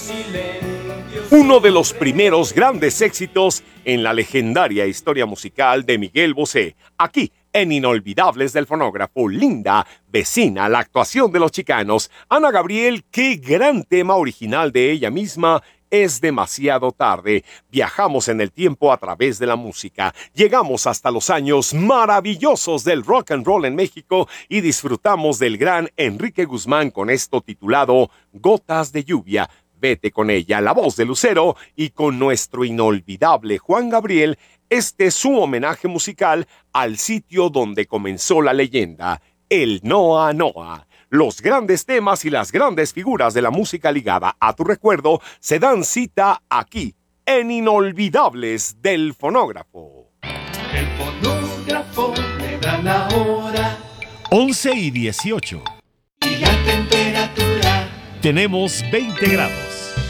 Uno de los primeros grandes éxitos en la legendaria historia musical de Miguel Bosé, aquí en Inolvidables del Fonógrafo. Linda Vecina, la actuación de los Chicanos. Ana Gabriel, qué gran tema original de ella misma. Es demasiado tarde. Viajamos en el tiempo a través de la música. Llegamos hasta los años maravillosos del rock and roll en México y disfrutamos del gran Enrique Guzmán con esto titulado Gotas de Lluvia. Vete con ella, la voz de Lucero, y con nuestro inolvidable Juan Gabriel, este es su homenaje musical al sitio donde comenzó la leyenda, el Noa Noa. Los grandes temas y las grandes figuras de la música ligada a tu recuerdo se dan cita aquí, en Inolvidables del Fonógrafo. El fonógrafo me da la hora. 11:18. Y la temperatura. Tenemos 20 grados.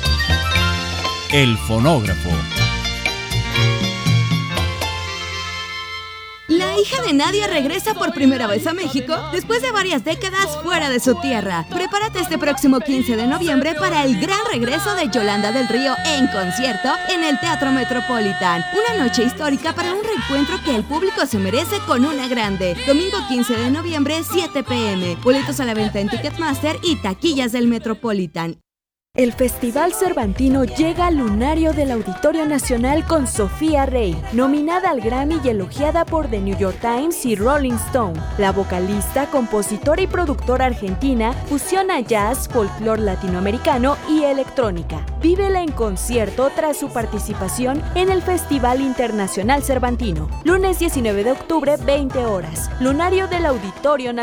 El fonógrafo. La hija de Nadia regresa por primera vez a México después de varias décadas fuera de su tierra. Prepárate este próximo 15 de noviembre para el gran regreso de Yolanda del Río en concierto en el Teatro Metropolitan. Una noche histórica para un reencuentro que el público se merece con una grande. Domingo 15 de noviembre, 7 p.m. Boletos a la venta en Ticketmaster y taquillas del Metropolitan. El Festival Cervantino llega al lunario del Auditorio Nacional con Sofía Rey, nominada al Grammy y elogiada por The New York Times y Rolling Stone. La vocalista, compositora y productora argentina fusiona jazz, folclore latinoamericano y electrónica. Vívela en concierto tras su participación en el Festival Internacional Cervantino. Lunes 19 de octubre, 20 horas. Lunario del Auditorio Nacional.